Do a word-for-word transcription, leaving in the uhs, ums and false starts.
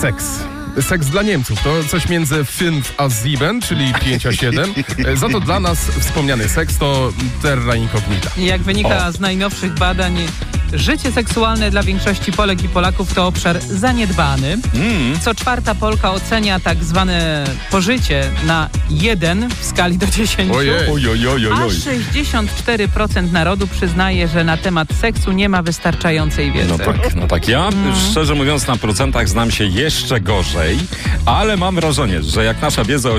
Seks. Seks dla Niemców to coś między fünf a sieben, czyli pięć a siedem. Za to dla nas wspomniany seks to terra incognita. Jak wynika O. z najnowszych badań, życie seksualne dla większości Polek i Polaków to obszar zaniedbany. Mm. Co czwarta Polka ocenia tak zwane pożycie na jeden w skali do dziesięciu. Ojej. Oj, oj, oj, oj, A oj. sześćdziesiąt cztery procent narodu przyznaje, że na temat seksu nie ma wystarczającej wiedzy. No tak, no tak. Ja, szczerze mówiąc, na procentach znam się jeszcze gorzej, ale mam wrażenie, że jak nasza wiedza o